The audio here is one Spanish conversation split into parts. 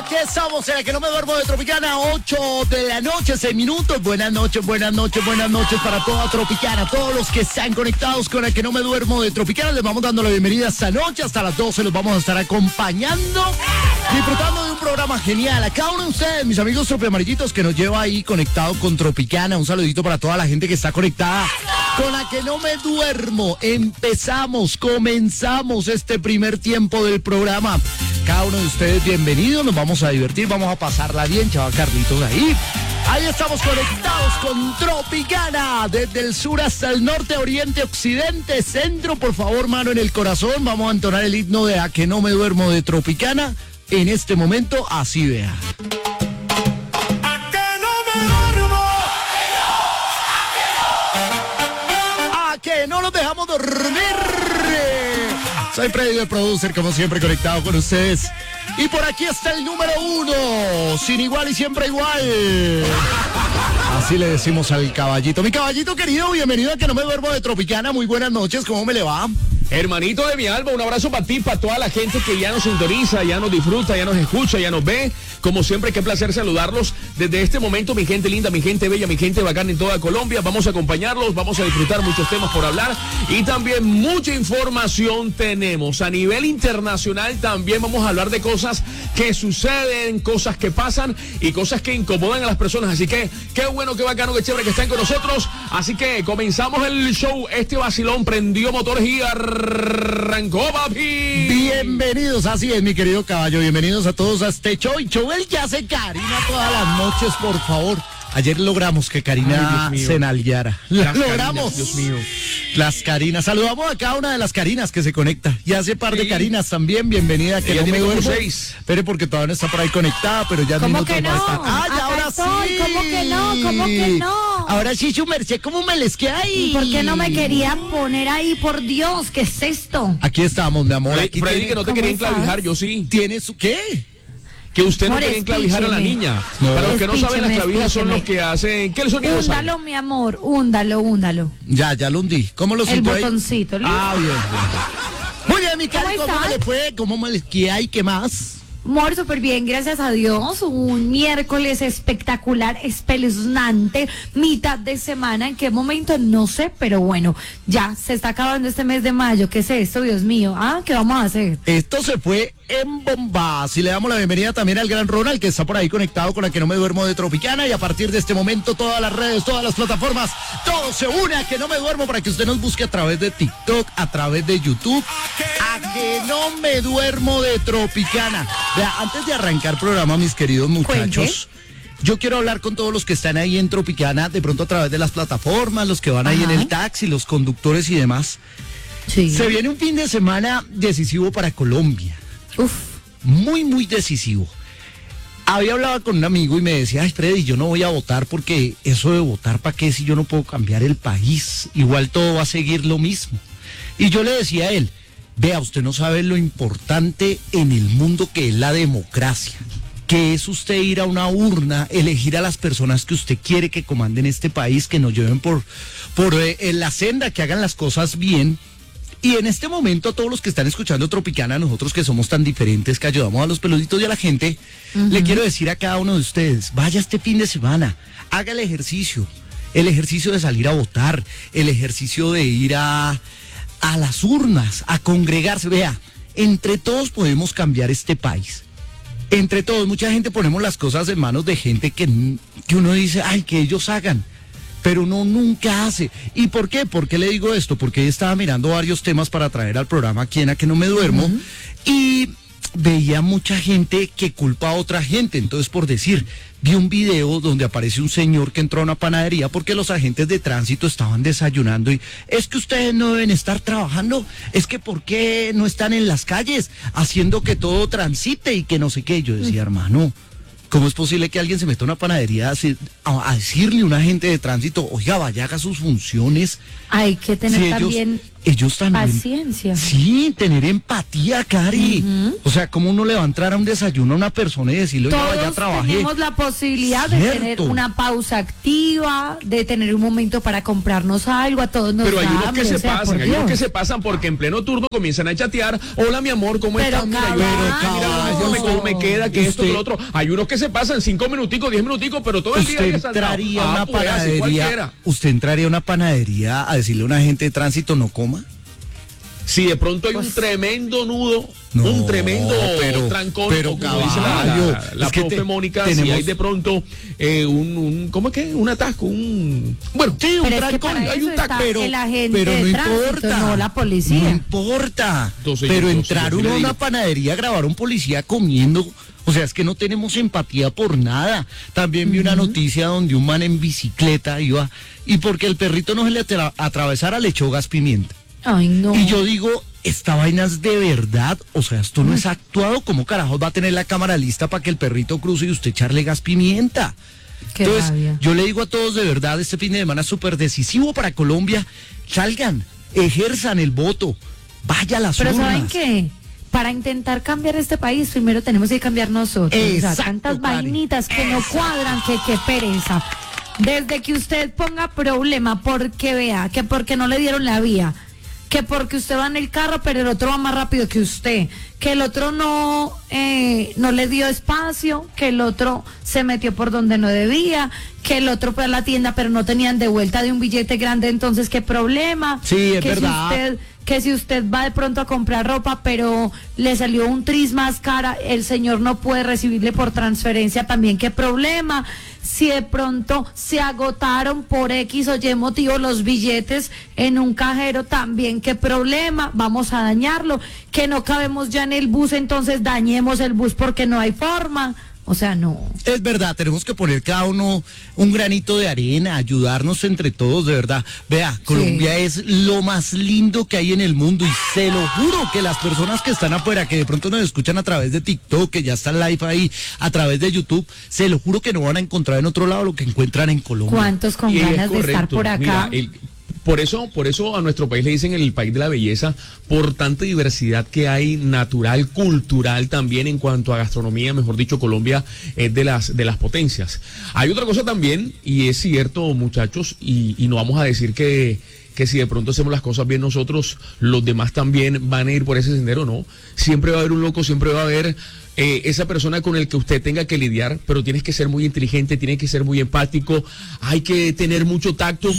Aquí estamos en la que no me duermo de Tropicana, 8 de la noche, 6 minutos. Buenas noches para toda Tropicana. Todos los que están conectados con la que no me duermo de Tropicana, les vamos dando la bienvenida esta noche. Hasta las 12 los vamos a estar acompañando, disfrutando de un programa genial. A cada uno de ustedes, mis amigos tropiamarillitos, que nos lleva ahí conectado con Tropicana. Un saludito para toda la gente que está conectada con la que no me duermo. Comenzamos este primer tiempo del programa. Cada uno de ustedes bienvenidos, nos vamos a divertir, vamos a pasarla bien, chaval Carlitos ahí. Ahí estamos conectados con Tropicana, desde el sur hasta el norte, oriente, occidente, centro. Por favor, mano en el corazón, vamos a entonar el himno de A que no me duermo de Tropicana. En este momento, así vea. A que no nos dejamos dormir. Soy Freddy, el producer, como siempre, conectado con ustedes. Y por aquí está el número 1, sin igual y siempre igual. Así le decimos al caballito. Mi caballito querido, bienvenido a Que no me duermo de Tropicana. Muy buenas noches, ¿cómo me le va? Hermanito de mi alma, un abrazo para ti, para toda la gente que ya nos sintoniza, ya nos disfruta, ya nos escucha, ya nos ve. Como siempre, qué placer saludarlos desde este momento, mi gente linda, mi gente bella, mi gente bacana en toda Colombia. Vamos a acompañarlos, vamos a disfrutar muchos temas por hablar y también mucha información tenemos. A nivel internacional también vamos a hablar de cosas que suceden, cosas que pasan y cosas que incomodan a las personas. Así que qué bueno, qué bacano, qué chévere que estén con nosotros. Así que comenzamos el show. Este vacilón prendió motores y arrancó, papi. Bienvenidos, así es, mi querido caballo. Bienvenidos a todos a este show. Y show el que hace Karina todas las noches, por favor. Ayer logramos que Karina se enalgueara. Logramos. Dios mío. Las Karinas. Saludamos a cada una de las Karinas que se conecta. Y hace par de Karinas también. Bienvenida, que ella no me duermo. 6. Espere, porque todavía no está por ahí conectada, pero ya ¿Cómo minutos que no? va a estar. ¡Ay, Acá ahora estoy. sí! ¿Cómo que no? ¿Cómo que no? Ahora sí, su merced, ¿cómo me les queda ahí? ¿Y por qué no me quería poner ahí? Por Dios, ¿qué es esto? Aquí estamos, mi amor. Aquí Freddy, que no te quería ¿Cómo enclavijar, estás? yo sí. ¿Tiene su qué? Que usted no Amor, quería enclavijar a la espícheme. niña. No. Para los que no saben, las Espícheme, clavijas son espícheme. los que hacen... ¿Qué sonido sale? Húndalo, mi amor, húndalo. Ya lo hundí. ¿Cómo lo El siento ahí? botoncito. ¿listo? Ah, bien. Muy bien, mi Cari, ¿Cómo ¿cómo estás? le fue? ¿Cómo me les queda y qué más? Amor, súper bien, gracias a Dios. Un miércoles espectacular, espeluznante, mitad de semana. ¿En qué momento? No sé, pero bueno, ya se está acabando este mes de mayo. ¿Qué es esto, Dios mío? ¿Qué vamos a hacer? Esto se fue en bombas y le damos la bienvenida también al gran Ronald, que está por ahí conectado con la que no me duermo de Tropicana, y a partir de este momento todas las redes, todas las plataformas, todo se une a que no me duermo para que usted nos busque a través de TikTok, a través de YouTube, a que no me duermo de Tropicana. Vea, antes de arrancar programa, mis queridos muchachos, yo quiero hablar con todos los que están ahí en Tropicana, de pronto a través de las plataformas, los que van ahí en el taxi, los conductores y demás. Sí. Se viene un fin de semana decisivo para Colombia. Uf. Muy decisivo. Había hablado con un amigo y me decía, ay, Freddy, yo no voy a votar porque eso de votar, ¿para qué si yo no puedo cambiar el país? Igual todo va a seguir lo mismo. Y yo le decía a él, vea, usted no sabe lo importante en el mundo que es la democracia, que es usted ir a una urna, elegir a las personas que usted quiere que comanden este país, que nos lleven por la senda, que hagan las cosas bien. Y en este momento, a todos los que están escuchando Tropicana, nosotros que somos tan diferentes, que ayudamos a los peluditos y a la gente, le quiero decir a cada uno de ustedes, vaya este fin de semana, haga el ejercicio de salir a votar, el ejercicio de ir a las urnas, a congregarse. Vea, entre todos podemos cambiar este país. Entre todos, mucha gente ponemos las cosas en manos de gente que uno dice, ay, que ellos hagan. Pero uno nunca hace. ¿Y por qué? ¿Por qué le digo esto? Porque estaba mirando varios temas para traer al programa aquí en A que no me duermo, y veía mucha gente que culpa a otra gente. Entonces, por decir, vi un video donde aparece un señor que entró a una panadería porque los agentes de tránsito estaban desayunando y es que ustedes no deben estar trabajando, es que ¿por qué no están en las calles haciendo que todo transite y que no sé qué? Yo decía, hermano, ¿cómo es posible que alguien se meta a una panadería a decirle a un agente de tránsito, oiga, vaya, haga sus funciones? Hay que tener Si ellos también ellos también. Paciencia. Sí, tener empatía, Cari. O sea, ¿cómo uno le va a entrar a un desayuno a una persona y decirle, oiga, vaya, Todos trabajé? tenemos la posibilidad de Cierto. tener una pausa activa, de tener un momento para comprarnos algo, a todos nos Pero hay da unos que hambre, se o sea, pasan, por hay unos Dios. que se pasan porque en pleno turno comienzan a chatear. Hola, mi amor, ¿cómo Pero estás? Mira, caballo, cómo me queda, que esto, que usted- lo otro. Hay unos que se pasan 5 minuticos, 10 minuticos, pero todo el día Usted ahí sentado. entraría a una pues, así panadería, cualquiera. usted entraría a una panadería a decirle a un agente de tránsito no coma. Si de pronto hay Pues un tremendo nudo, No, un tremendo pero trancón, pero, como dice caballo, la es que profe Mónica, si tenemos- hay de pronto ¿cómo es que? Un atasco, bueno, Sí, un Pero es que trancón, para hay eso un tac, está pero, el agente pero no de tránsito, importa. no la policía. No importa. Entonces, pero entonces, entrar yo sí uno le a una digo. panadería a grabar a un policía comiendo, o sea, es que no tenemos empatía por nada. También vi una noticia donde un man en bicicleta iba, y porque el perrito no se le atravesara, le echó gas pimienta. Ay, no. Y yo digo, esta vaina es de verdad, o sea, esto no es actuado. ¿Cómo carajos va a tener la cámara lista para que el perrito cruce y usted echarle gas pimienta? Qué Entonces, rabia. yo le digo a todos de verdad, este fin de semana es súper decisivo para Colombia. Salgan, ejerzan el voto, vaya a las Pero urnas. ¿saben qué? Para intentar cambiar este país, primero tenemos que cambiar nosotros. O sea, Exacto, tantas Karen. vainitas que no cuadran, que qué pereza. Desde que usted ponga problema porque vea, que porque no le dieron la vía, que porque usted va en el carro, pero el otro va más rápido que usted, que el otro no le dio espacio, que el otro se metió por donde no debía, que el otro fue a la tienda, pero no tenían de vuelta de un billete grande, entonces qué problema. Sí, es que verdad. que si usted va de pronto a comprar ropa, pero le salió un tris más cara, el señor no puede recibirle por transferencia, también qué problema. Si de pronto se agotaron por X o Y motivo los billetes en un cajero, también qué problema, vamos a dañarlo. Que no cabemos ya en el bus, entonces dañemos el bus porque no hay forma. O sea, no. Es verdad, tenemos que poner cada uno un granito de arena, ayudarnos entre todos, de verdad. Vea, Colombia es lo más lindo que hay en el mundo y se lo juro que las personas que están afuera, que de pronto nos escuchan a través de TikTok, que ya está live ahí, a través de YouTube, se lo juro que no van a encontrar en otro lado lo que encuentran en Colombia. ¿Cuántos con Y es ganas de estar correcto. por acá? Mira, por eso a nuestro país le dicen el país de la belleza, por tanta diversidad que hay natural, cultural también en cuanto a gastronomía, mejor dicho, Colombia es de las potencias. Hay otra cosa también, y es cierto, muchachos, y no vamos a decir que si de pronto hacemos las cosas bien nosotros, los demás también van a ir por ese sendero, no. Siempre va a haber un loco, siempre va a haber esa persona con el que usted tenga que lidiar, pero tienes que ser muy inteligente, tienes que ser muy empático, hay que tener mucho tacto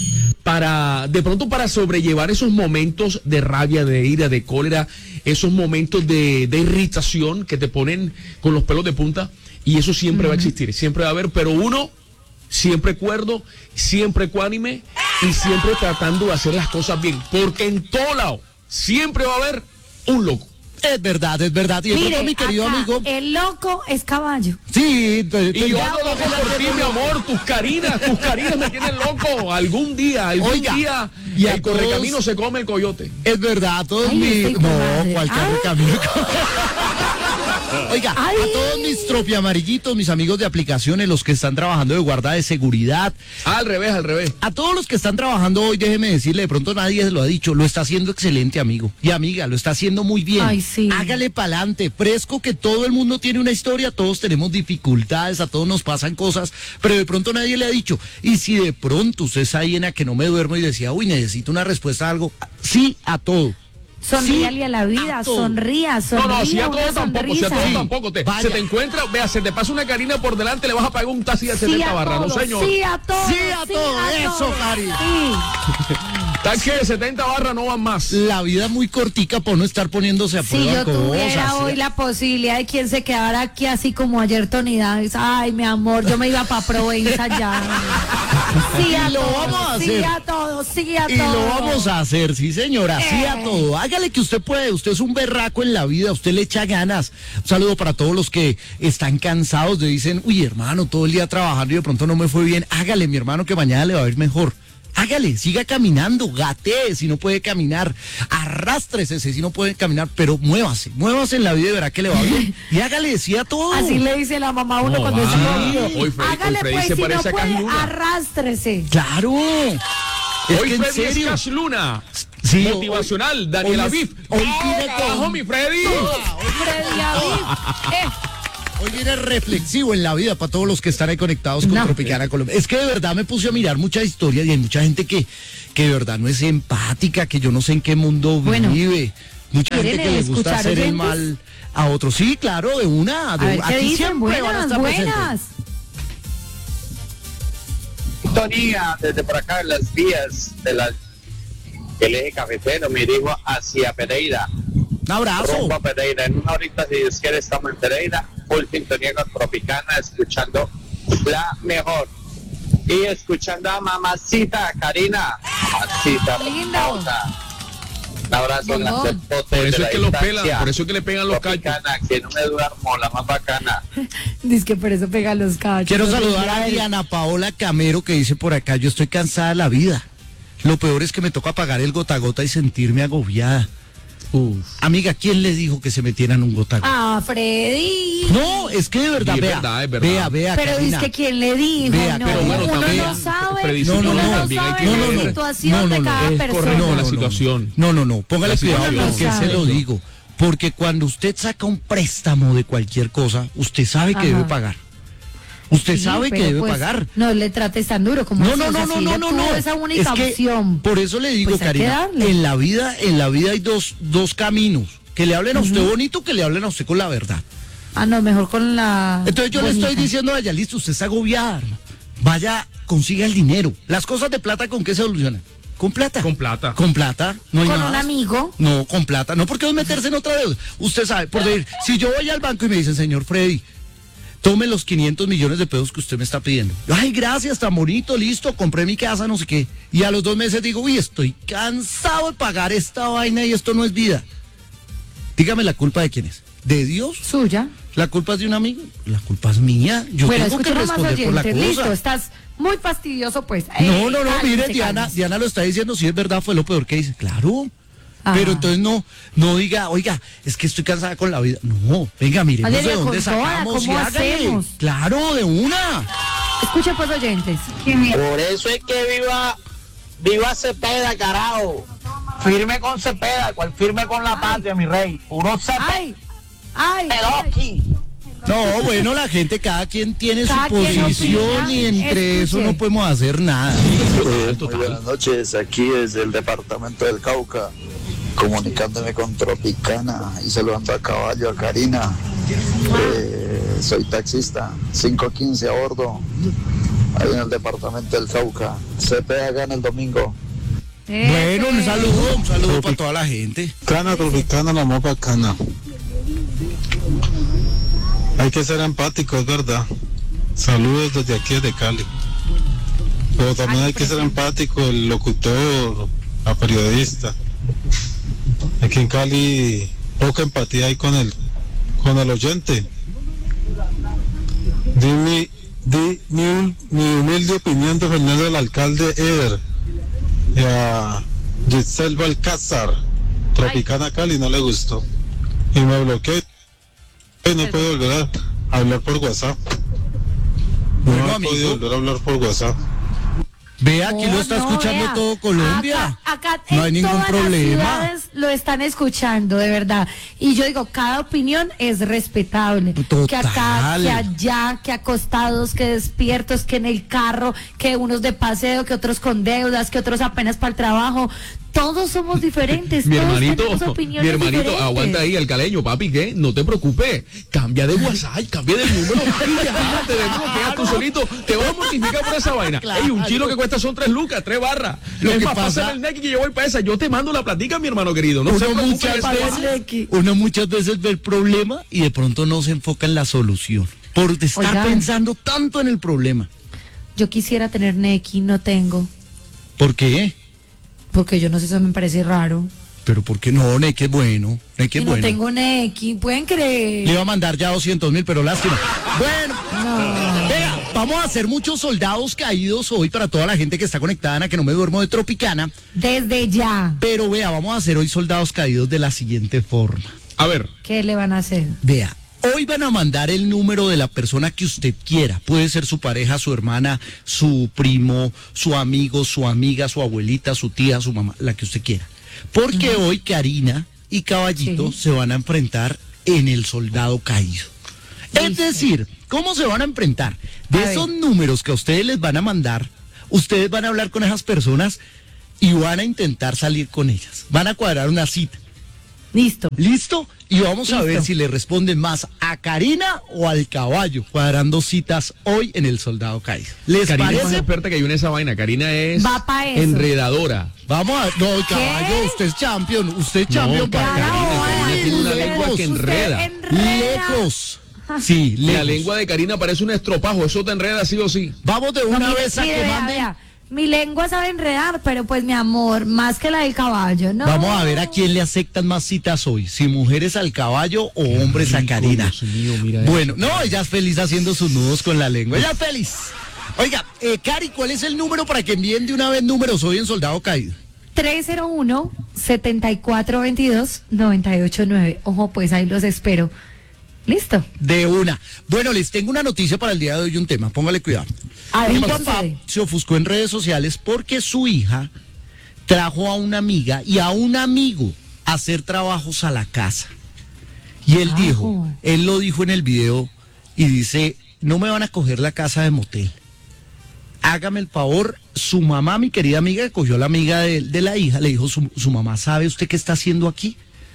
de pronto para sobrellevar esos momentos de rabia, de ira, de cólera, esos momentos de irritación que te ponen con los pelos de punta, y eso siempre va a existir, siempre va a haber, pero uno siempre cuerdo, siempre ecuánime y siempre tratando de hacer las cosas bien, porque en todo lado siempre va a haber un loco. Es verdad, es verdad. Y de pronto, mi querido acá, amigo. el loco es caballo. Sí, Y yo ando loco por ti, mi amor, tus carinas me tienen loco. Algún día, Oiga, día, y a el correcamino todos- se come el coyote. Es verdad, todos Ay, mis. estoy con No, madre. cualquier Ah. camino. Oiga, Ay. a todos mis tropiamarillitos, mis amigos de aplicaciones, los que están trabajando de guarda de seguridad, Al revés, al revés. a todos los que están trabajando hoy, déjeme decirle, de pronto nadie se lo ha dicho, lo está haciendo excelente, amigo y amiga, lo está haciendo muy bien. Ay, sí. Hágale pa'lante, fresco, que todo el mundo tiene una historia, todos tenemos dificultades, a todos nos pasan cosas, pero de pronto nadie le ha dicho. Y si de pronto usted es ahí en la que no me duermo y decía, uy, necesito una respuesta a algo, sí a todo. Sonríale Sí, a la vida, a todo. sonría. No, si a una todo tampoco, si a todo sonrisa. tampoco. Vaya. Se te encuentra, vea, se te pasa una carina por delante, le vas a pagar un taxi de 70 barras, no señor. Sí a todo. Sí a todo, eso, todo. Cari. Sí. Taxi de 70 barras no van más. La vida muy cortica por no estar poniéndose a Si prueba yo cosas. tuviera hoy la posibilidad de quien se quedara aquí así como ayer Tony Davis, ay mi amor, yo me iba para Provenza ya. Sí a Y lo todo, vamos a sí hacer. a todo, sí a Y todo. lo vamos a hacer, sí señora, sí a todo. Hágale que usted puede, usted es un berraco en la vida, usted le echa ganas. Un saludo para todos los que están cansados de dicen, uy hermano, todo el día trabajando y de pronto no me fue bien. Hágale mi hermano que mañana le va a ir mejor. Hágale, siga caminando, gatee si no puede caminar, arrástrese si no puede caminar, pero muévase en la vida y verá que le va bien. Y hágale, sí a todo. Así le dice la mamá a uno No, cuando es va. novio. Hoy Freddy- Hágale hoy Freddy pues, se si no parece a puede, Cash Luna. arrástrese. Claro. Es Hoy que en Freddy es serio. Cash Luna. Sí, motivacional, Daniel hoy Aviv. hoy viene ¡Carajo, con- mi Freddy! Freddy Aviv. Hoy viene reflexivo en la vida para todos los que están ahí conectados con No. Tropicana Colombia. Es que de verdad me puse a mirar muchas historias y hay mucha gente que de verdad no es empática, que yo no sé en qué mundo Bueno, vive. Mucha gente ¿quieren que le gusta escuchar hacer el oyentes? mal a otros. Sí, claro, de una. A ver, ¿qué aquí dicen? siempre van a Buenas, estar presentes. buenas. Sintonía desde por acá en las vías del eje cafetero, me dirijo hacia Pereira, Un abrazo. rumbo a Pereira. En una horita, si Dios quiere, estamos en Pereira, full sintonía con Tropicana, escuchando la mejor. Y escuchando a mamacita Karina, mamacita Lindo. pausa. Un abrazo en la Bombón. Por eso es que los pelan, por eso es que le pegan los cachos. Tropicana, que no me duermo, la más bacana. Dice que por eso pega los cachos. Quiero No, saludar a Freddy. Diana Paola Camero que dice por acá, yo estoy cansada de la vida. Lo peor es que me toca pagar el gota a gota y sentirme agobiada. Amiga, ¿quién les dijo que se metieran un gota a gota? Ah, Freddy. No, es que de verdad, Sí, es vea, verdad, es verdad. vea, Pero Karina. es que quién le dijo, Vea, no, pero bueno, uno también- no sabe, Freddy, No, no, uno no, no también hay sabe que la ver. situación de cada es persona. correcto, la situación. No, póngale La cuidado situación. porque Uno no se lo sabe. digo. Porque cuando usted saca un préstamo de cualquier cosa, usted sabe que Ajá. debe pagar. Usted Sí, sabe que pero debe pues, pagar. No le trates tan duro como No, así, no, o sea, no, no, si no, ella no, tuvo no. esa única Es que opción. por eso le digo, Pues hay que Karina, darle. en la vida hay dos caminos. Que le hablen a usted bonito, que le hablen a usted con la verdad. Ah, no, mejor con la. Entonces yo le bonita. estoy diciendo a ella, listo, usted está agobiada, hermano. Vaya, consiga el dinero. Las cosas de plata, ¿con qué se solucionan? Con plata. Con plata. Con plata. No hay Con más. un amigo. No, con plata. No, porque meterse en otra deuda. Usted sabe, por decir, si yo voy al banco y me dicen, señor Freddy, tome los 500 millones de pesos que usted me está pidiendo. Ay, gracias, tan bonito, listo, compré mi casa, no sé qué. Y a los 2 meses digo, uy, estoy cansado de pagar esta vaina y esto no es vida. Dígame, ¿la culpa de quién es? ¿De Dios? Suya. ¿La culpa es de un amigo? La culpa es mía. Yo Bueno, tengo que escuchemos más responder por la oyentes. Listo, cosa. estás muy fastidioso, pues. No, Cálmese, mire, Diana, cálmese. Diana lo está diciendo, si es verdad, fue lo peor que dice. Claro. Ajá. Pero entonces no diga, oiga, es que estoy cansada con la vida. No, venga, miremos Ándele de dónde con toda, sacamos y ¿cómo hágale. hacemos? Claro, de una. Escucha, pues, oyentes. Por eso es que viva Cepeda, carajo. Firme con Cepeda, cual firme con la patria, mi rey. Puro Cepeda. Ay, ay. Aquí. No, bueno, la gente, cada quien tiene Cada su quien posición opina. y entre eso Escuche. no podemos hacer nada. Muy buenas noches, aquí desde el departamento del Cauca, comunicándome con Tropicana y saludando a Caballo, a Karina. Soy taxista, 515 a bordo, ahí en el departamento del Cauca. CPA gana el domingo. Bueno, un saludo para toda la gente. Cana, Tropicana, la más bacana. Hay que ser empáticos, ¿verdad? Saludos desde aquí, desde Cali. Pero también hay que ser empático, el locutor, la periodista. Aquí en Cali, poca empatía hay con el oyente. Di mi humilde opinión de Fernando, el alcalde Eder. Y a Giselle Balcázar, Tropicana Cali, no le gustó. Y me bloqueé. Y no puedo volver a hablar por WhatsApp. No Bueno, he amigo. podido volver a hablar por WhatsApp. Ve, aquí lo está No, escuchando vea. todo Colombia. Acá No hay en ningún todas las problema. ciudades lo están escuchando, de verdad. Y yo digo, cada opinión es respetable. Total. Que acá, que allá, que acostados, que despiertos, que en el carro, que unos de paseo, que otros con deudas, que otros apenas para el trabajo. Todos somos diferentes. Mi todos hermanito, tenemos opiniones mi hermanito, diferentes. aguanta ahí, el caleño, papi, ¿qué? No te preocupes, cambia de WhatsApp, cambia de número, y ya te desbloqueas tú solito, te voy a mortificar por esa vaina. Claro. Ey, un chilo que cuesta son 3 lucas, 3 barras. Lo Es que más, pasa- pásame el neck que yo voy para esa, yo te mando la platica, mi hermano querido, no se Uno preocupe. muchas, eso veces, uno muchas veces ve el problema y de pronto no se enfoca en la solución. Por estar Oigan. pensando tanto en el problema. Yo quisiera tener Neki, no tengo. ¿Por qué? Porque yo no sé, eso me parece raro. Pero ¿por qué no? Neque es bueno. Neque Y es no bueno. tengo Neki, ¿pueden Le creer? iba a mandar ya 200.000, pero lástima. Bueno, vea, vamos a hacer muchos soldados caídos hoy para toda la gente que está conectada en A Que No Me Duermo de Tropicana. Desde ya. Pero vea, vamos a hacer hoy soldados caídos de la siguiente forma. A ver, ¿Qué le van a hacer? Vea, hoy van a mandar el número de la persona que usted quiera. Puede ser su pareja, su hermana, su primo, su amigo, su amiga, su abuelita, su tía, su mamá, la que usted quiera. Porque hoy Karina y Caballito se van a enfrentar en El Soldado Caído. Es decir, ¿cómo se van a enfrentar? De esos números que a ustedes les van a mandar, ustedes van a hablar con esas personas y van a intentar salir con ellas. Van a cuadrar una cita. Listo. ¿Listo? Y vamos a ver si le responden más a Karina o al Caballo, cuadrando citas hoy en El Soldado Caído. ¿Les Karina es más parece? experta que hay en esa vaina. Karina es Va pa' eso. enredadora. Vamos a... No, Caballo, usted es champion. Usted es champion para Karina tiene una lengua que enreda. Lejos. Sí, La lejos. lengua de Karina parece un estropajo. Eso te enreda sí o sí. Vamos de una No, vez a mire, que vea, manden... vea. Mi lengua sabe enredar, pero pues mi amor, más que la del caballo, ¿no? Vamos a ver a quién le aceptan más citas hoy, si mujeres al Caballo o hombres a Karina. Dios mío, mira Bueno, no, ella es feliz haciendo sus nudos con la lengua, ella es feliz. Oiga, Cari, ¿cuál es el número para que envíen de una vez números hoy en Soldado Caído? 301-7422-989. Ojo, pues ahí los espero. ¿Listo? De una. Bueno, les tengo una noticia para el día de hoy, un tema, póngale cuidado. A ver, Mi ¿qué papá sucede? se ofuscó en redes sociales porque su hija trajo a una amiga y a un amigo a hacer trabajos a la casa. Y él él lo dijo en el video y dice, no me van a coger la casa de motel. Hágame el favor, su mamá, mi querida amiga, que cogió a la amiga de la hija, le dijo, su mamá, ¿sabe usted qué está haciendo aquí?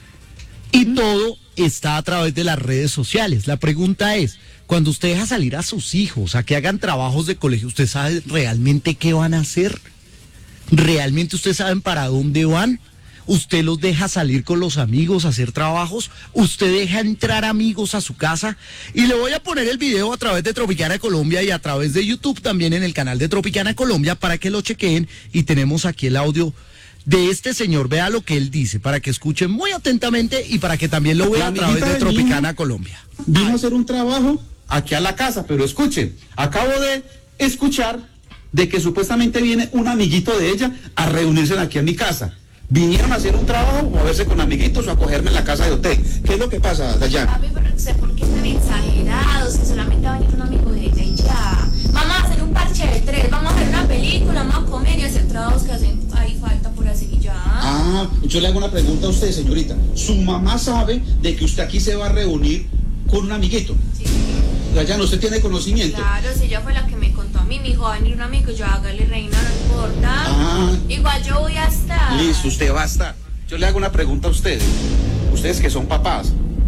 Y todo está a través de las redes sociales. La pregunta es, cuando usted deja salir a sus hijos a que hagan trabajos de colegio, ¿usted sabe realmente qué van a hacer? ¿Realmente ustedes saben para dónde van? ¿Usted los deja salir con los amigos a hacer trabajos? ¿Usted deja entrar amigos a su casa? Y le voy a poner el video a través de Tropicana Colombia y a través de YouTube también en el canal de Tropicana Colombia para que lo chequeen. Y tenemos aquí el audio de este señor. Vea lo que él dice para que escuchen muy atentamente y para que también lo vean a través de Tropicana Colombia. Vino a hacer un trabajo aquí a la casa, pero escuchen, acabo de escuchar de que supuestamente viene un amiguito de ella a reunirse aquí en mi casa. Vinieron a hacer un trabajo o a verse con amiguitos o a cogerme en la casa de hotel. ¿Qué es lo que pasa, Dayan? Papi, pero no sé por qué tan exagerados, que solamente va a venir un amigo de ella y ya. Vamos a hacer un parche de 3, vamos a ver una película, vamos a comer y hacer trabajos que hacen ahí falta por hacer y ya. Ah, yo le hago una pregunta a usted, señorita. ¿Su mamá sabe de que usted aquí se va a reunir con un amiguito? Sí. Dayan, ¿usted tiene conocimiento? Claro, si ella fue la que me contó a mí, me dijo, va a venir un amigo, yo hágale reina, no importa. Ah. Igual yo voy a estar. Listo, usted va a estar. Yo le hago una pregunta a ustedes. Ustedes que son papás,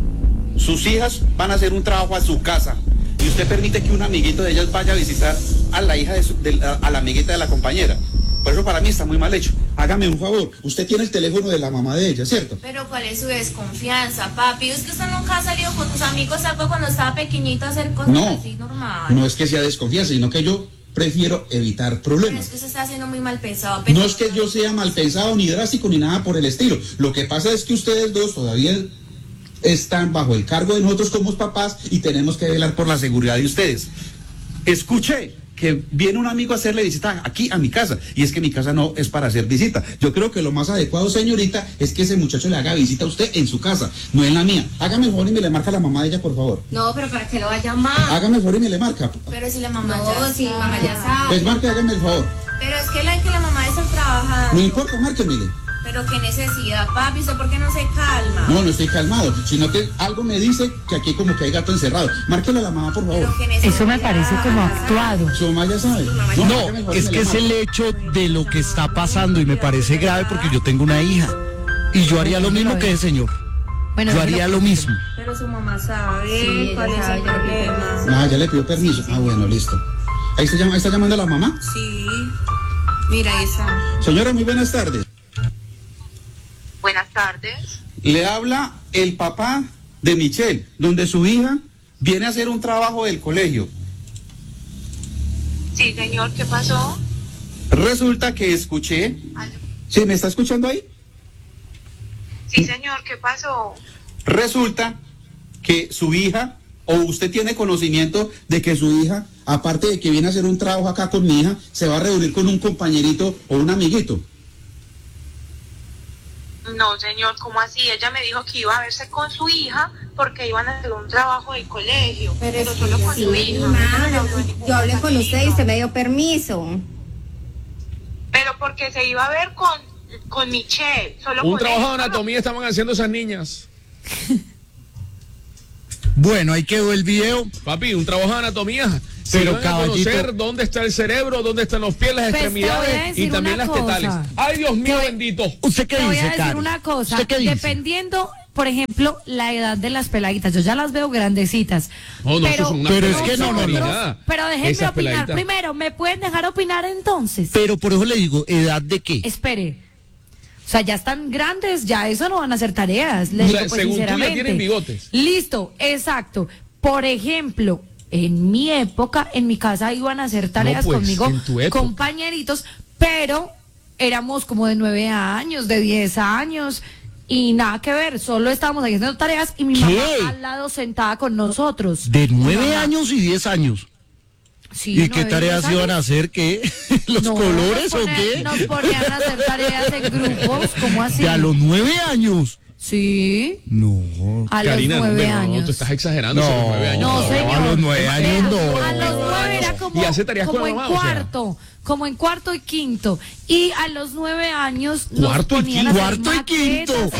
sus hijas van a hacer un trabajo a su casa y usted permite que un amiguito de ellas vaya a visitar a la hija a la amiguita de la compañera. Por eso para mí está muy mal hecho. Hágame un favor, usted tiene el teléfono de la mamá de ella, ¿cierto? Pero ¿cuál es su desconfianza, papi? Es que usted nunca ha salido con tus amigos, salvo cuando estaba pequeñito a hacer cosas así normal. No es que sea desconfianza, sino que yo prefiero evitar Pero problemas. es que se está haciendo muy mal pensado. No es que yo sea mal pensado, ni drástico, ni nada por el estilo. Lo que pasa es que ustedes dos todavía están bajo el cargo de nosotros como papás y tenemos que velar por la seguridad de ustedes. Escuché que viene un amigo a hacerle visita aquí a mi casa, y es que mi casa no es para hacer visita. Yo creo que lo más adecuado, señorita, es que ese muchacho le haga visita a usted en su casa, no en la mía. Hágame el favor y me le marca a la mamá de ella, por favor. No, pero ¿para qué lo va a llamar? Hágame el favor y me le marca. Pero si la mamá ya sí, mamá ya sabe. Pues marque, hágame el favor. Pero es que la mamá está trabajando. No importa, márquemele. Pero qué necesidad, papi, ¿usted por qué no se calma? No, no estoy calmado, sino que algo me dice que aquí como que hay gato encerrado. Márquele a la mamá, por favor. Pero qué necesidad. Eso me parece como actuado. Su mamá ya sabe. No, hágame el favor y es me que le es el hecho de lo que está pasando y me parece grave porque yo tengo una hija y yo haría lo mismo que ese señor. Bueno, Yo haría lo mismo. Pero su mamá sabe Sí, cuál ella es sabe, el ya le pidió problema. permiso. Ah, ya le pidió permiso. Ah, bueno, listo. Ahí está llamando a la mamá. Sí. Mira, ahí está. Señora, muy buenas tardes. Buenas tardes. Le habla el papá de Michelle, donde su hija viene a hacer un trabajo del colegio. Sí, señor, ¿qué pasó? Resulta que escuché... ¿Aló? ¿Sí, me está escuchando ahí? Sí, señor, ¿qué pasó? Resulta que su hija, o usted tiene conocimiento de que su hija, aparte de que viene a hacer un trabajo acá con mi hija, se va a reunir con un compañerito o un amiguito. No, señor, ¿cómo así? Ella me dijo que iba a verse con su hija porque iban a hacer un trabajo del colegio, pero solo con su hija. Yo hablé con usted y usted me dio permiso. Pero porque se iba a ver con con Michelle, solo Un con trabajo ella, de solo- anatomía estaban haciendo esas niñas. Bueno, ahí quedó el video. Papi, un trabajo de anatomía. Pero, Pero caballito, conocer dónde está el cerebro, dónde están los pies, las Pues, te voy a extremidades y decir también una las cosa. tetales. Ay, Dios mío, Te- bendito. ¿Usted qué Te voy dice, a decir Cari? una cosa, ¿Usted qué dice? dependiendo, por ejemplo, la edad de las peladitas, yo ya las veo grandecitas. No, no, eso son unas pero es que peladitas, no, Karina. Pero déjenme Esas opinar peladitas. primero, ¿me pueden dejar opinar entonces? Pero por eso le digo, ¿edad de qué? Espere. O sea, ya están grandes, ya eso no van a hacer tareas. Les O sea, digo, pues, según tú ya sinceramente. tienen bigotes. Listo, exacto. Por ejemplo, en mi época, en mi casa iban a hacer tareas pues, conmigo, en tu época. compañeritos, pero éramos como de 9 años, de 10 años. Y nada que ver, solo estábamos ahí haciendo tareas y mi ¿Qué? mamá al lado sentada con nosotros. De 9 Mi mamá. años y 10 años. Sí, ¿Y qué 9, tareas 10 iban a años. hacer? ¿Qué? ¿Los No, colores nos o ponían- qué? Nos ponían a hacer tareas en grupos, ¿cómo así? De a los 9 años. Sí, No. a Karina, los 9 no, años. no, tú estás exagerando. son los 9 años. No, señor. a los 9 años Vea, no. A los 9 era como, Y hace tareas como con la en mamá, o sea. cuarto, como en cuarto y quinto. Y a los 9 años nos Cuarto y ponían a hacer Cuarto y quinto. maquetas.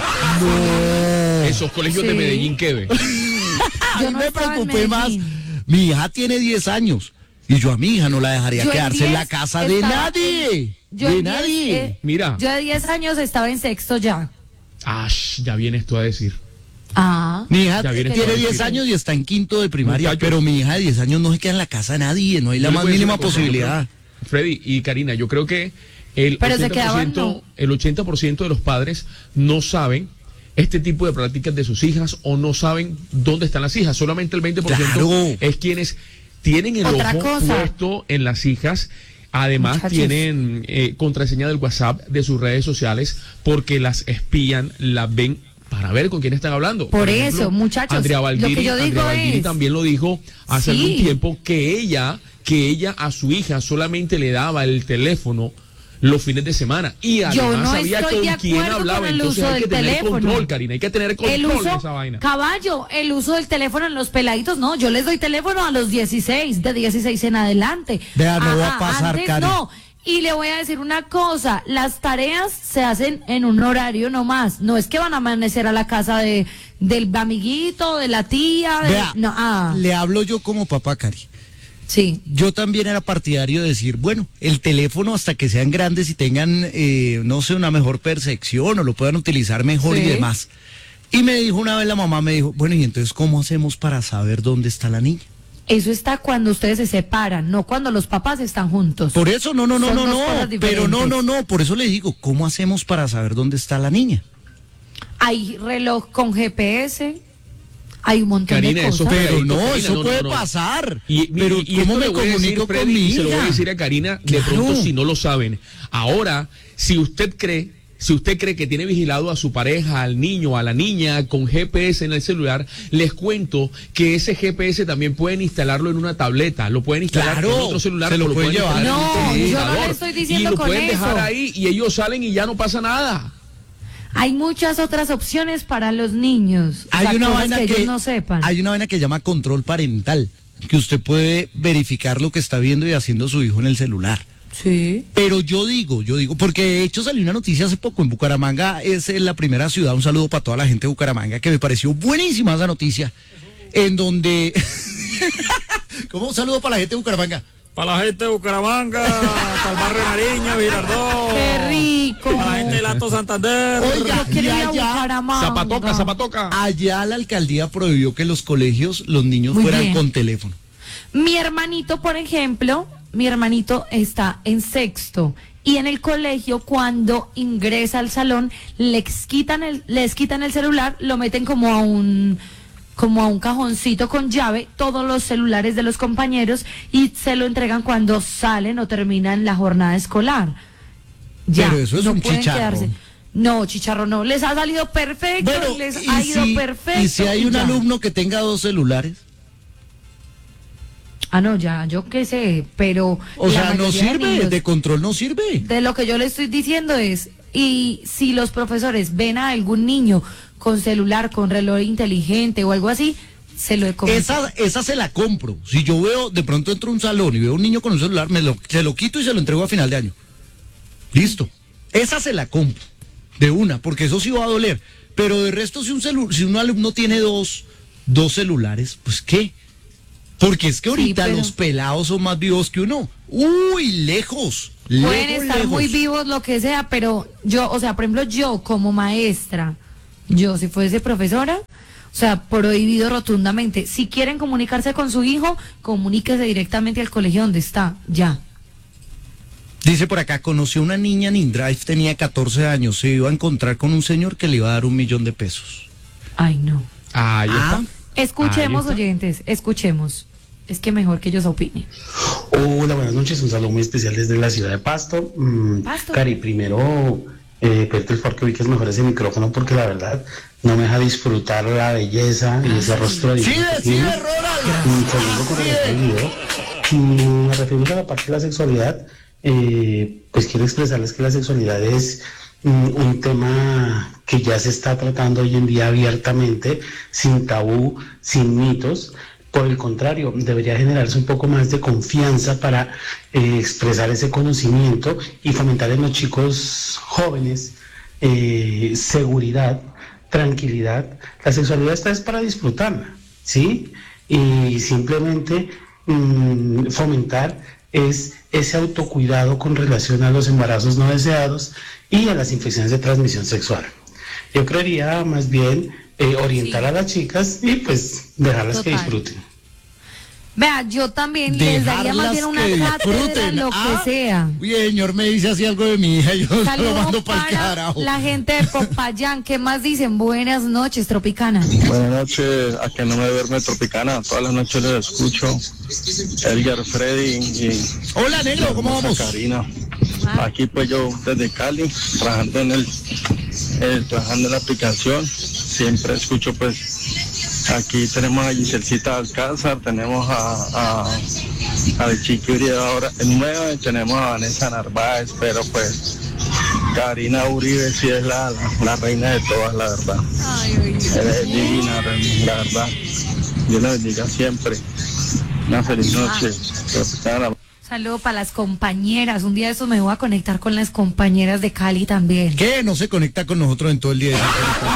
No. Esos colegios de Sí. Medellín, ¿qué ve? Yo Ahí no me estaba en preocupé más. Medellín. Mi hija tiene 10 años. Y yo a mi hija no la dejaría Yo en quedarse en 10 la casa de estaba nadie. Yo De en 10, nadie. Mira. Yo de 10 años estaba en sexto ya. Ya vienes tú a decir. Ah. Mi hija Ya viene tiene todo 10 decir. años y está en quinto de primaria. Muchacho. Pero mi hija de 10 años no se queda en la casa de nadie. No hay la Yo le más voy a decir mínima una cosa, posibilidad. yo creo- Freddy y Karina, yo creo que el Pero se 80%, quedaban, no. el 80% de los padres no saben este tipo de prácticas de sus hijas o no saben dónde están las hijas. Solamente el 20% Claro. es quienes tienen el Otra ojo cosa. puesto en las hijas. Además, Muchachos. tienen contraseña del WhatsApp de sus redes sociales porque las espían, las ven para ver con quién están hablando. Por eso, muchachos, Andrea lo que Valdiri, yo digo Andrea Valdiri es- también lo dijo hace Sí. algún tiempo que ella a su hija solamente le daba el teléfono los fines de semana y además Yo no sabía estoy con de quién acuerdo hablaba. con el Entonces uso hay que del tener teléfono. control, Karina, hay que tener control El de uso, esa vaina. caballo, el uso del teléfono en los peladitos, no, yo les doy teléfono a los 16, de 16 en adelante. Vea, no va a pasar, antes Karen. no. Y le voy a decir una cosa, las tareas se hacen en un horario nomás, no es que van a amanecer a la casa del amiguito, de la tía, Vea, no, le hablo yo como papá, Cari. sí. Yo también era partidario de decir, bueno, el teléfono hasta que sean grandes y tengan, no sé, una mejor percepción o lo puedan utilizar mejor y Sí. demás. Y me dijo una vez la mamá, me dijo, bueno, ¿y entonces cómo hacemos para saber dónde está la niña? Eso está cuando ustedes se separan, no cuando los papás están juntos. Por eso, no, Son dos cosas pero no, diferentes. por eso le digo, ¿cómo hacemos para saber dónde está la niña? Hay reloj con GPS, hay un montón Karina, de eso cosas. Pero Karina, no, eso no, puede no. pasar. Y Pero y ¿cómo esto me le voy a decir, comunico Freddy, con mi y se lo voy a hija? decir a Karina, de Claro. pronto si no lo saben. Ahora, si usted cree que tiene vigilado a su pareja, al niño, a la niña con GPS en el celular, les cuento que ese GPS también pueden instalarlo en una tableta, lo pueden instalar Claro, en otro celular, se lo o pueden pueden llevar. instalar en un No, yo no le computador, estoy diciendo y lo con pueden dejar eso. ahí y ellos salen y ya no pasa nada. Hay muchas otras opciones para los niños. O sea, Hay una cosas vaina que que ellos no sepan. hay una vaina que llama control parental, que usted puede verificar lo que está viendo y haciendo su hijo en el celular. Sí. Pero yo digo, porque de hecho salió una noticia hace poco en Bucaramanga, es la primera ciudad, un saludo para toda la gente de Bucaramanga, que me pareció buenísima esa noticia, en donde... ¿Cómo un saludo para la gente de Bucaramanga? Para la gente de Bucaramanga, para el barrio Nariño, Girardot. ¡Qué rico! Para la gente del Alto Santander. Oiga, Yo quiero y ir a allá, Bucaramanga. Zapatoca. allá la alcaldía prohibió que los colegios, los niños Muy fueran bien. con teléfono. Mi hermanito, por ejemplo, mi hermanito está en sexto y en el colegio cuando ingresa al salón les quitan el celular, lo meten como a un cajoncito con llave, todos los celulares de los compañeros y se lo entregan cuando salen o terminan la jornada escolar. Ya, Pero eso es no un pueden chicharro. quedarse. No, chicharro no, les ha salido perfecto, les ha ido perfecto. y si hay un ya. alumno que tenga 2 celulares, Ah, no, ya, yo qué sé, pero... o la sea, no mayoría de sirve, niños- de control no sirve. De lo que yo le estoy diciendo es, y si los profesores ven a algún niño con celular, con reloj inteligente o algo así, se lo he comentado. Esa se la compro. Si yo veo, de pronto entro a un salón y veo a un niño con un celular, se lo quito y se lo entrego a final de año. Listo. Esa se la compro de una, porque eso sí va a doler. Pero de resto, si un alumno tiene dos celulares, pues ¿qué? Porque es que ahorita los pelados son más vivos que uno. Uy, lejos. Pueden estar muy vivos, lo que sea, pero yo, o sea, por ejemplo, yo como maestra, yo si fuese profesora, o sea, prohibido rotundamente. Si quieren comunicarse con su hijo, comuníquese directamente al colegio donde está, ya. Dice por acá, conoció una niña en InDrive, tenía 14 años, se iba a encontrar con un señor que le iba a dar $1.000.000. Ay, no. Ahí está. Escuchemos, oyentes, escuchemos. Es que mejor que ellos opinen. Hola, buenas noches, un saludo muy especial desde la ciudad de Pasto. Cari, primero, pedirte el favor que ubiques mejor ese micrófono porque la verdad no me deja disfrutar la belleza y ese rostro de Ronald. Segundo, con respecto al video, me refiero a la parte de la sexualidad, pues quiero expresarles que la sexualidad es un tema que ya se está tratando hoy en día abiertamente, sin tabú, sin mitos. Por el contrario, debería generarse un poco más de confianza para expresar ese conocimiento y fomentar en los chicos jóvenes seguridad, tranquilidad. La sexualidad está es para disfrutarla, ¿sí? Y simplemente fomentar es ese autocuidado con relación a los embarazos no deseados y a las infecciones de transmisión sexual. Yo creería más bien orientar a las chicas y pues dejarlas que disfruten. Vea, yo también les daría más bien una cátedra, lo que sea. Uy, señor, me dice así algo de mi hija, yo se lo mando para el carajo. La gente de Popayán, ¿qué más dicen? Buenas noches, Tropicana. Buenas noches, a que no me duerme Tropicana, todas las noches les escucho. Edgar, Freddy y... Hola, negro, ¿cómo vamos? Karina. Aquí pues yo desde Cali, trabajando en la aplicación, siempre escucho pues... Aquí tenemos a Giselcita Alcázar, tenemos a Chiqui Uribe ahora en nueva, y tenemos a Vanessa Narváez, pero pues Karina Uribe sí es la reina de todas, la verdad. Eres divina, la verdad. Dios la bendiga siempre. Una feliz noche. Saludo para las compañeras. Un día de eso me voy a conectar con las compañeras de Cali también. ¿Qué? No se conecta con nosotros en todo el día.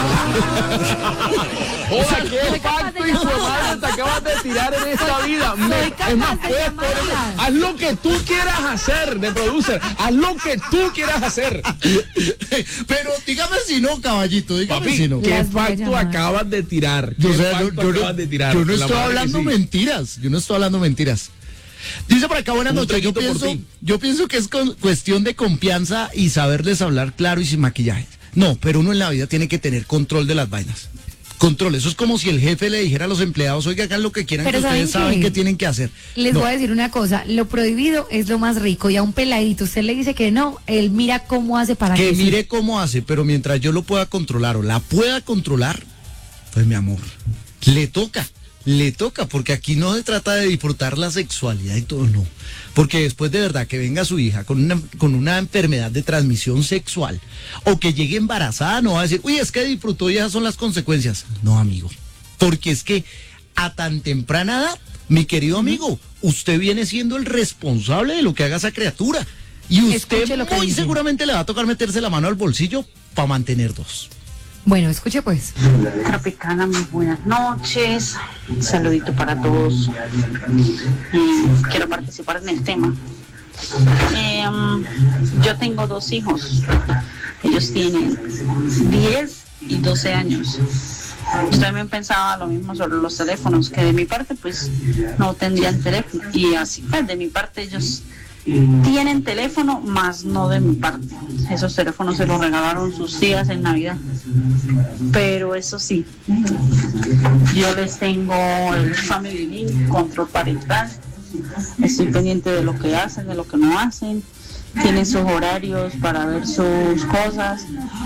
Hola, qué pacto y madre te acabas de tirar en esta vida. Es más, haz lo que tú quieras hacer de producer. Haz lo que tú quieras hacer. Pero dígame si no, caballito. Dígame Papi, si no. ¿qué pacto acabas de tirar? Yo no estoy hablando mentiras. Yo no estoy hablando mentiras. Dice por acá, buenas noches, yo pienso que es cuestión de confianza y saberles hablar claro y sin maquillaje. No, pero uno en la vida tiene que tener control de las vainas. Control, eso es como si el jefe le dijera a los empleados, oiga, hagan lo que quieran, pero que ustedes saben que tienen que hacer. Les voy a decir una cosa, lo prohibido es lo más rico, y a un peladito usted le dice que no, él mira cómo hace para que mire cómo hace, pero mientras yo lo pueda controlar o la pueda controlar, pues mi amor, le toca, porque aquí no se trata de disfrutar la sexualidad y todo, no. Porque después de verdad que venga su hija con una enfermedad de transmisión sexual o que llegue embarazada, no va a decir, uy, es que disfrutó y esas son las consecuencias. No, amigo, porque es que a tan temprana edad, mi querido amigo, usted viene siendo el responsable de lo que haga esa criatura. Y usted muy seguramente le va a tocar meterse la mano al bolsillo para mantener dos. Bueno, escuche pues. Tropicana, muy buenas noches. Un saludito para todos. Quiero participar en el tema. Yo tengo 2 hijos. Ellos tienen 10 y 12 años. Ustedes también pensaba lo mismo sobre los teléfonos, que de mi parte pues no tendrían teléfono. Y así pues de mi parte ellos tienen teléfono, más no de mi parte. Esos teléfonos se los regalaron sus tías en Navidad. Pero eso sí, yo les tengo el Family Link, control parental. Estoy pendiente de lo que hacen, de lo que no hacen. Tienen sus horarios para ver sus cosas.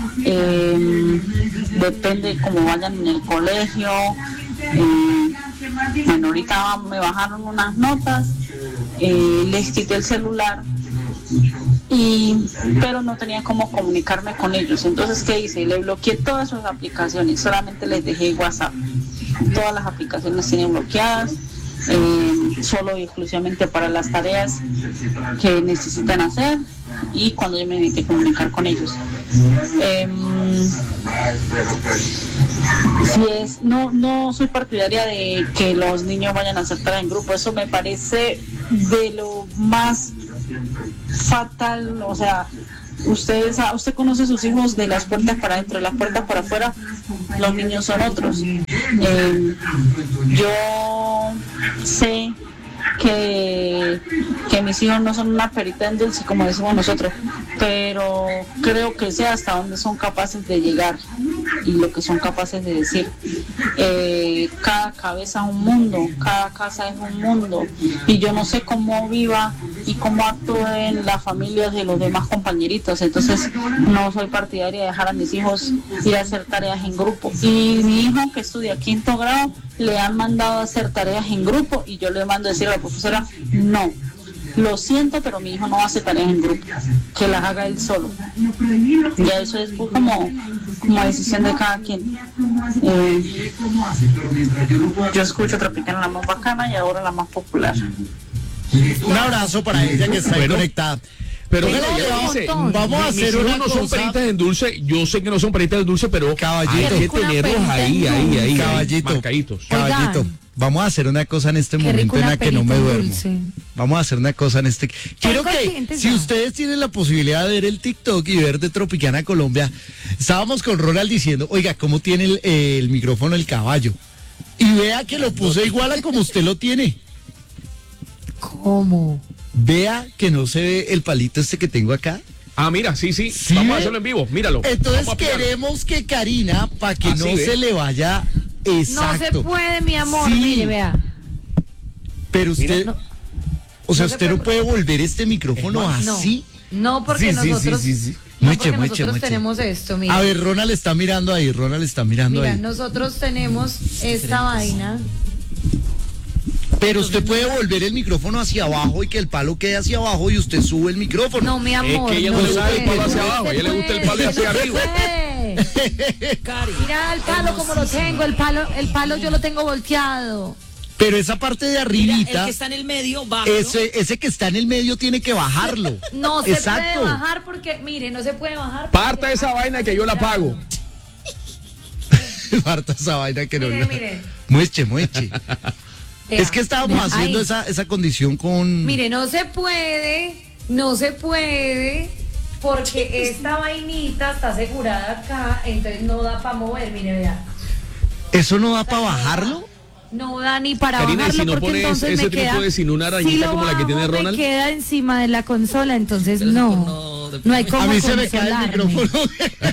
Depende de cómo vayan en el colegio. Bueno, ahorita me bajaron unas notas. Les quité el celular, pero no tenía cómo comunicarme con ellos. Entonces, ¿qué hice? Le bloqueé todas sus aplicaciones, solamente les dejé WhatsApp. Todas las aplicaciones tienen bloqueadas. solo y exclusivamente para las tareas que necesitan hacer y cuando yo me tengo que comunicar con ellos. No soy partidaria de que los niños vayan a hacer tareas en grupo, eso me parece de lo más fatal. O sea, usted conoce a sus hijos de las puertas para adentro, de las puertas para afuera, los niños son otros. Yo sé que mis hijos no son una perita en dulce, como decimos nosotros, pero creo que sé hasta dónde son capaces de llegar y lo que son capaces de decir. Cada cabeza es un mundo, cada casa es un mundo, y yo no sé cómo viva y cómo actúen las familias de los demás compañeritos. Entonces no soy partidaria de dejar a mis hijos ir a hacer tareas en grupo, y mi hijo que estudia 5º grado le han mandado a hacer tareas en grupo y yo le mando a decir a la profesora: no, lo siento, pero mi hijo no hace tareas en grupo, que las haga él solo. Ya eso es como decisión de cada quien. Yo escucho Tropicana, la más bacana, y ahora la más popular. Un abrazo para ella que está ahí conectada. Pero ella dice, vamos a hacer una no cosa. son peritas en dulce, yo sé que no son peritas en dulce, pero Caballito, hay que tenerlos ahí, Caballito, marcaditos. Caballito, vamos a hacer una cosa en este momento en la que no me duermo. Vamos a hacer una cosa en este. Quiero que, si ustedes tienen la posibilidad de ver el TikTok y ver de Tropicana Colombia, estábamos con Ronald diciendo, oiga, ¿cómo tiene el micrófono el caballo? Y vea que lo puse igual a como usted lo tiene. ¿Cómo? Vea que no se ve el palito este que tengo acá. Ah, mira, sí. Vamos a hacerlo en vivo, míralo. Entonces queremos que Karina, para que no se le vaya exacto. No se puede, mi amor, Sí. mire, vea. Pero usted, Mira, o sea, no se usted no puede volver este micrófono así. No, porque nosotros... Sí. No, Muche. nosotros tenemos esto, mira. A ver, Ronald está mirando ahí, Mira, ahí. nosotros tenemos esta vaina. Pero usted puede volver el micrófono hacia abajo y que el palo quede hacia abajo y usted sube el micrófono. No, mi amor. Es que ella no le gusta el palo hacia abajo, a ella le gusta el palo hacia arriba. Mira el palo como lo tengo, el palo yo lo tengo volteado. Pero esa parte de arribita, Mira, el que está en el medio, bájalo. ese que está en el medio tiene que bajarlo. No se Exacto. puede bajar porque, mire, no se puede bajar. Parta esa vaina que yo la pago. Parta esa vaina que no. Mire. Mueche. Vea, Es que estábamos vea, haciendo ahí. esa condición con... Mire, no se puede, porque esta vainita está asegurada acá, entonces no da para mover, mire, vea. ¿Eso no da para bajarlo? No da ni para Karina, y bajarlo si no porque pones entonces ese me tipo queda... de sin una arañita si lo como la que tiene bajo, Ronald. me queda encima de la consola, entonces no hay como A mí se me cae el consolarme. micrófono.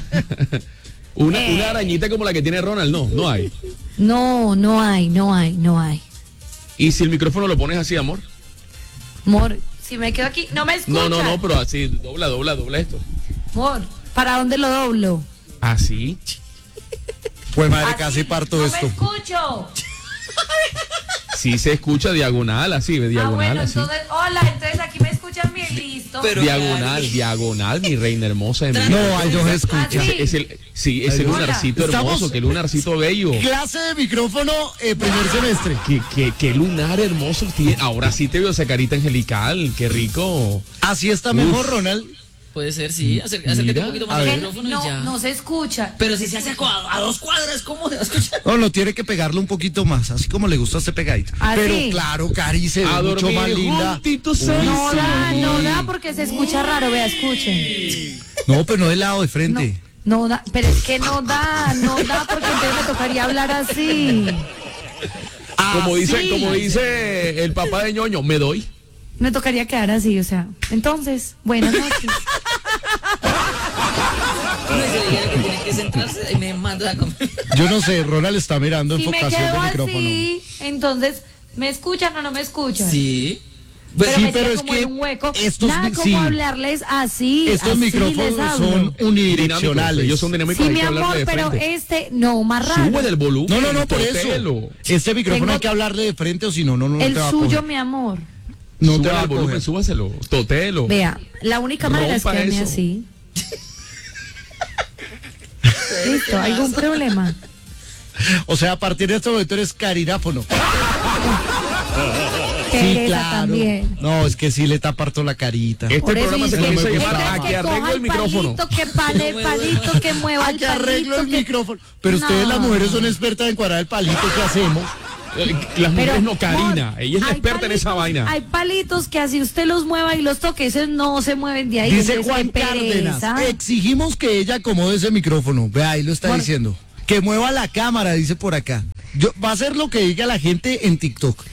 Una arañita como la que tiene Ronald, no hay. No hay. ¿Y si el micrófono lo pones así, amor? Amor, si me quedo aquí, no me escucha. No, pero así, dobla esto. Amor, ¿para dónde lo doblo? Así. Pues madre, casi parto No esto. me escucho. Sí se escucha diagonal, así, diagonal, Bueno, así. entonces, hola, entonces aquí me escuchan bien, listo. Diagonal, mi reina hermosa. No, ahí no se escucha. Ese lunarcito hermoso, qué lunarcito bello. Clase de micrófono, primer semestre. Qué lunar hermoso tiene. Ahora sí te veo esa carita angelical, qué rico. Así está mejor, Ronald. Puede ser, sí. Acércate un poquito más al micrófono y ya. No se escucha. Pero si se hace a 2 cuadras, ¿cómo se va a escuchar? No, tiene que pegarlo un poquito más, así como le gusta a este pegadito. ¿Ah, Pero sí? claro, Cari se ve mucho más linda. No da porque se escucha raro, vea, escuchen. No, pero no del lado de frente. No da, pero es que no da porque entonces me tocaría hablar así. Como dice el papá de Ñoño, me doy. Me tocaría quedar así, o sea. Entonces, buenas noches. No, y se le diga que tiene que centrarse y me manda a comer. Yo no sé, Ronald está mirando Si me enfocación quedo de micrófono. así, entonces, ¿me escuchan o no me escuchan? Sí. Pero Sí, me pero quedo es como que en un hueco. estos Nada mi- como sí. hablarles así. Estos así les micrófonos hablo. son unidireccionales. Ellos son dinámicos, Sí, hay mi que amor, hablarle de pero frente. no, más raro. Sube del volumen. No, por tortelo. eso. Este micrófono Tengo- hay que hablarle de frente o si no, no El te va a suyo, coger. mi amor. No te Sube va a el volumen, coger. súbaselo. Totelo. Vea, la única manera es Rompa quedarme eso. así. Listo, ¿algún problema? O sea, a partir de este momento eres carináfono. pereza también. No, es que sí le tapa harto la carita. Este Por eso programa se dice, comienza a "Ey, llamar pero a que arreglo coja el micrófono. palito, que pale el palito, que mueva el Que palito. arreglo el que- micrófono. Pero ustedes las mujeres son expertas en cuadrar el palito, ¿qué hacemos? Las mujeres Pero, no, Karina. Ella es la hay experta en esa palitos- vaina. Hay palitos que así usted los mueva y los toque, esos no se mueven de ahí. Dice entonces, Juan qué pereza. Cárdenas, exigimos que ella acomode ese micrófono. Vea, ahí lo está diciendo. Que mueva la cámara, dice por acá. Va a hacer lo que diga la gente en TikTok.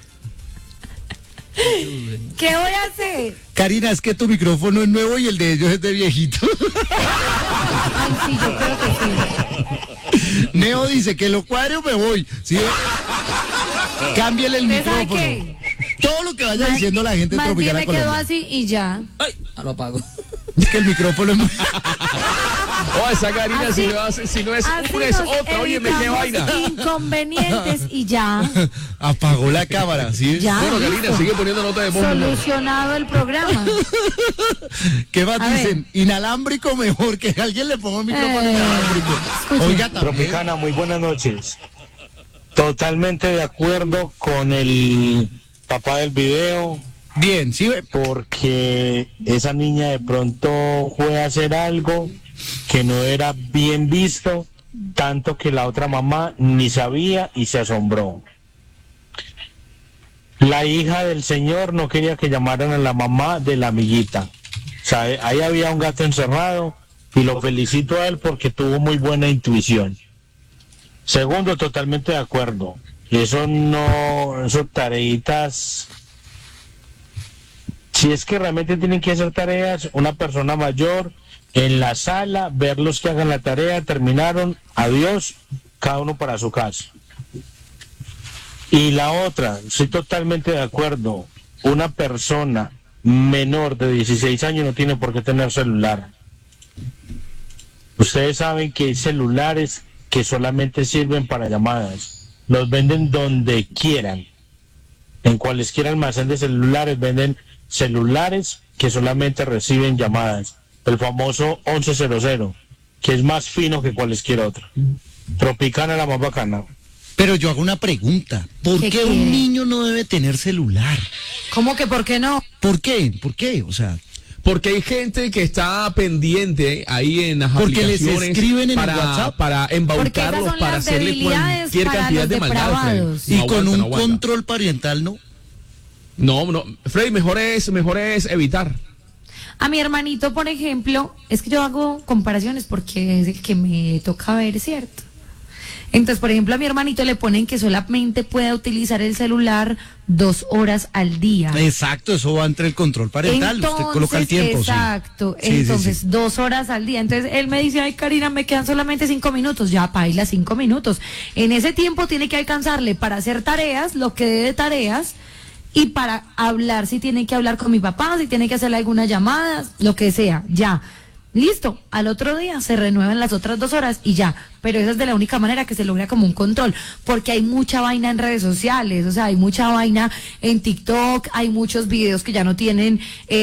¿Qué voy a hacer? Karina, es que tu micrófono es nuevo y el de ellos es de viejito. Ay, sí, yo creo que sí. Neo dice que lo cuadre o me voy. ¿Sí? Cámbiale el ¿Usted sabe micrófono. qué? Todo lo que vaya diciendo la gente Más bien Tropicana me quedó Colombia. así y ya. Ay, lo apago. Es que el micrófono es muy... Oh, esa Karina, Así- si no es así una es nos otra. Óyeme, qué evitamos vaina. inconvenientes y ya. Apagó la cámara, ¿sí? Ya. Bueno, Karina, listo. sigue poniendo nota de voz. mi amor. Solucionado el programa. ¿Qué más A dicen? Inalámbrico mejor, que alguien le ponga un micrófono inalámbrico. Oiga, también. Tropicana, muy buenas noches. Totalmente de acuerdo con el papá del video. Bien, sí. Porque esa niña de pronto fue a hacer algo que no era bien visto, tanto que la otra mamá ni sabía y se asombró. La hija del señor no quería que llamaran a la mamá de la amiguita. O sea, ahí había un gato encerrado y lo felicito a él porque tuvo muy buena intuición. Segundo, totalmente de acuerdo. Eso tareitas. Si es que realmente tienen que hacer tareas, una persona mayor en la sala, verlos que hagan la tarea, terminaron, adiós, cada uno para su casa. Y la otra, estoy totalmente de acuerdo, una persona menor de 16 años no tiene por qué tener celular. Ustedes saben que hay celulares que solamente sirven para llamadas, los venden donde quieran, en cualesquiera almacén de celulares venden celulares que solamente reciben llamadas, el famoso 1100, que es más fino que cualquier otro. Tropicana, la más bacana. Pero yo hago una pregunta. ¿Por qué quiere? un niño no debe tener celular? ¿Cómo que por qué no? ¿Por qué? ¿Por qué? O sea, Porque hay gente que está pendiente ahí en las porque les aplicaciones escriben en el para, WhatsApp. para Porque esas embaucarlos, son para las hacerle debilidades cualquier para cantidad los de maldades. depravados. Freddy. y No con aguanta, un no aguanta. control parental, ¿no? No, Freddy, mejor es evitar. A mi hermanito, por ejemplo, es que yo hago comparaciones porque es el que me toca ver, ¿cierto? Entonces, por ejemplo, a mi hermanito le ponen que solamente pueda utilizar el celular 2 horas al día. Exacto, eso va entre el control parental. Usted coloca el tiempo. sí. Exacto. Sí, sí, Entonces, sí. 2 horas al día. Entonces, él me dice, ay, Karina, me quedan solamente 5 minutos. Ya, paila, 5 minutos. En ese tiempo tiene que alcanzarle para hacer tareas, lo que dé de tareas, y para hablar, si tiene que hablar con mi papá, si tiene que hacerle alguna llamada, lo que sea, ya. Listo, al otro día se renuevan las otras 2 horas y ya, pero esa es de la única manera que se logra como un control, porque hay mucha vaina en redes sociales, o sea, hay mucha vaina en TikTok, hay muchos videos que ya no tienen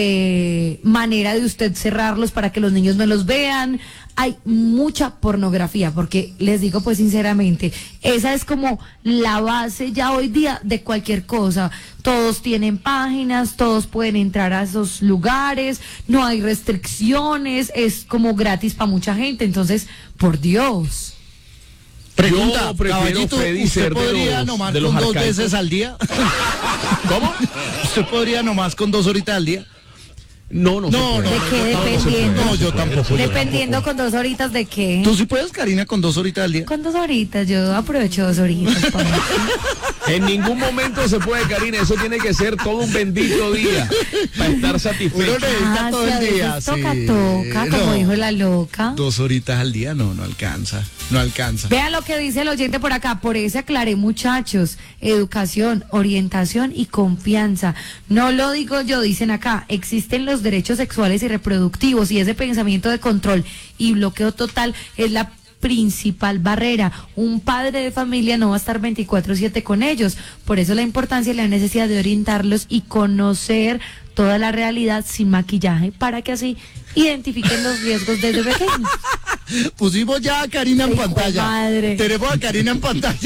manera de usted cerrarlos para que los niños no los vean, hay mucha pornografía, porque les digo pues sinceramente, esa es como la base ya hoy día de cualquier cosa. Todos tienen páginas, todos pueden entrar a esos lugares, no hay restricciones, es como gratis para mucha gente, entonces, por Dios. Pregunta, Yo prefiero, caballito, Freddy, ¿usted ser de podría los- nomás de los con 2 arcaicos? veces al día? ¿Cómo? ¿Usted podría nomás con 2 horitas al día? No, No, no, ¿De qué dependiendo? No, yo tampoco. Dependiendo con 2 horitas de qué. ¿Tú sí puedes, Karina, con 2 horitas al día? Con 2 horitas, yo aprovecho 2 horitas. pa' mí. En ningún momento se puede, Karina. Eso tiene que ser todo un bendito día para estar satisfecho. Uno necesita todo si a el día. veces toca, sí. como No, dijo la loca. 2 horitas al día, no alcanza. No alcanza. Vean lo que dice el oyente por acá. Por eso aclaré, muchachos. Educación, orientación y confianza. No lo digo yo, dicen acá. Existen los derechos sexuales y reproductivos y ese pensamiento de control y bloqueo total es la principal barrera. Un padre de familia no va a estar 24/7 con ellos. Por eso la importancia y la necesidad de orientarlos y conocer toda la realidad sin maquillaje para que así identifiquen los riesgos desde pequeños. Pusimos ya a Karina en pantalla. Madre. Tenemos a Karina en pantalla.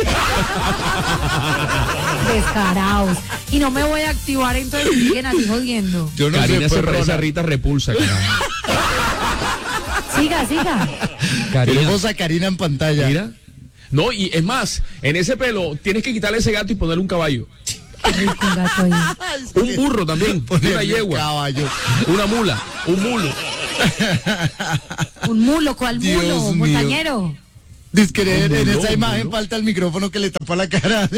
Descarados. Y no me voy a activar, entonces siguen así jodiendo. Yo no Karina sé, se pues, parece a Rita Repulsa, carajo. Siga. Tenemos a Karina en pantalla. Mira. No, y es más, en ese pelo tienes que quitarle ese gato y ponerle un caballo. Un gato ahí. Un burro también, una yegua, caballo. una mula, un mulo. Un mulo, ¿cuál Dios mulo? mío. Montañero. Dice que en mulo, esa un imagen mulo. falta el micrófono que le tapa la cara.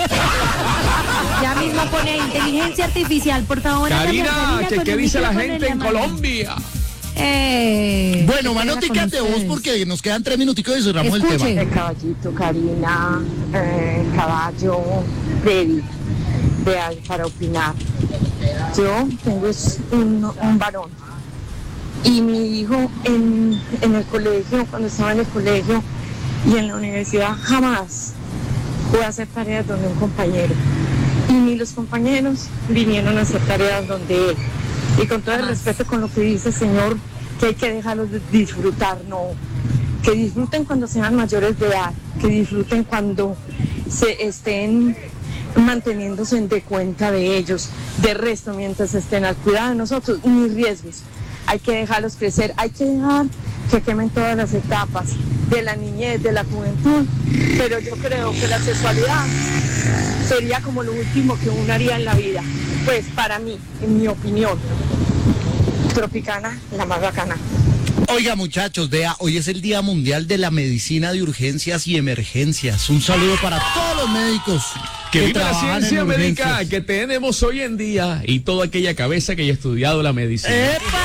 Ya mismo pone inteligencia artificial, por favor. Karina, con ¿qué el dice la micrófono gente en la mano. Colombia? Bueno, ¿qué manoticas pasa de con voz ustedes? porque nos quedan 3 minuticos y cerramos el Escuche. tema. Caballito, Karina, Caballo, Freddy, vean, para opinar. Yo tengo un varón y mi hijo en el colegio, cuando estaba en el colegio y en la universidad, jamás fue a hacer tareas donde un compañero. Y ni los compañeros vinieron a hacer tareas donde él. Y con todo el respeto con lo que dice el señor, que hay que dejarlos disfrutar, no. Que disfruten cuando sean mayores de edad, que disfruten cuando se estén manteniéndose de cuenta de ellos. De resto, mientras estén al cuidado de nosotros, ni riesgos. Hay que dejarlos crecer, hay que dejar que quemen todas las etapas de la niñez, de la juventud. Pero yo creo que la sexualidad sería como lo último que uno haría en la vida. Pues para mí, en mi opinión, Tropicana, la más bacana. Oiga, muchachos, vea, hoy es el Día Mundial de la Medicina de Urgencias y Emergencias. Un saludo para todos los médicos Que viva la trabajan ciencia en médica urgencias. que tenemos hoy en día y toda aquella cabeza que haya estudiado la medicina.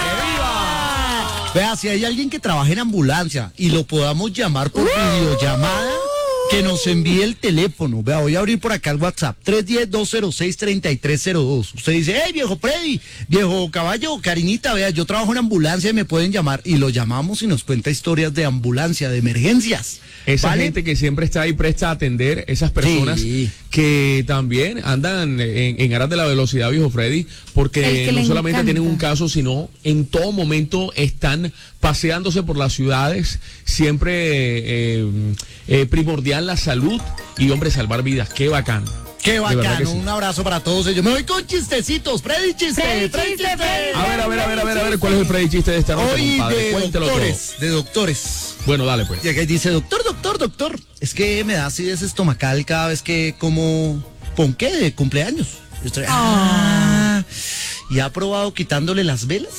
Vea, si hay alguien que trabaja en ambulancia y lo podamos llamar por videollamada, que nos envíe el teléfono. Vea, voy a abrir por acá el WhatsApp, 310-206-3302. Usted dice, hey, viejo Freddy, viejo Caballo, Karinita, vea, yo trabajo en ambulancia y me pueden llamar. Y lo llamamos y nos cuenta historias de ambulancia, de emergencias. Esa ¿vale? gente que siempre está ahí presta a atender, esas personas Sí. que también andan en aras de la velocidad, viejo Freddy, El porque que no le solamente encanta. tienen un caso, sino en todo momento están paseándose por las ciudades, siempre primordial la salud y, hombre, salvar vidas. Qué bacán. Qué De verdad bacano, que sí. un abrazo para todos ellos. Me voy con chistecitos, Freddy chiste, Freddy Freddy chiste, chiste. Freddy. A ver, ¿cuál es el Freddy chiste de esta noche, Hoy compadre? de Cuéntelo todo. doctores. Bueno, dale pues. Llega y dice, doctor, es que me da acidez estomacal cada vez que como ponqué de cumpleaños. Yo estoy, ¿y ha probado quitándole las velas?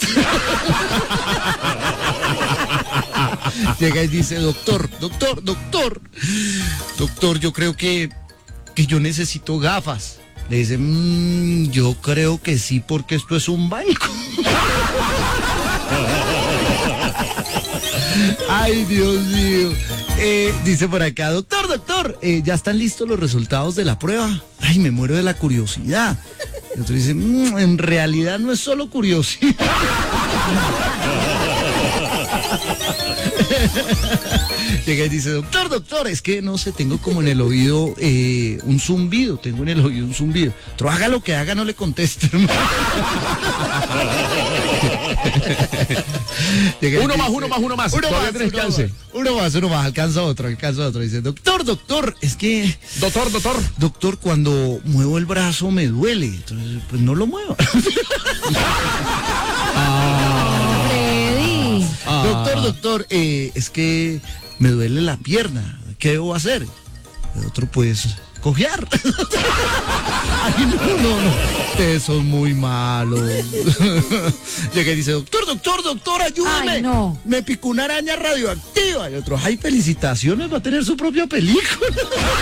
Llega y dice, doctor, yo creo que yo necesito gafas. Le dice, yo creo que sí, porque esto es un banco. Ay, Dios mío. Dice por acá, doctor, ya están listos los resultados de la prueba. Ay, me muero de la curiosidad. El otro dice, en realidad no es solo curiosidad. Llega y dice, doctor, es que no sé, tengo como en el oído un zumbido, Pero haga lo que haga, no le conteste, hermano. Llega y Uno dice, más. Todavía tienes chance. Uno más, alcanza otro. Dice, doctor, es que... Doctor, cuando muevo el brazo me duele. Entonces, pues no lo mueva. Freddy. Doctor, es que me duele la pierna. ¿Qué debo hacer? El otro, pues, cojear. Ay, no. Ustedes son muy malos. Llega y dice, doctor, ayúdame. Ay, no. Me picó una araña radioactiva. Y otro, ay, felicitaciones, va a tener su propia película.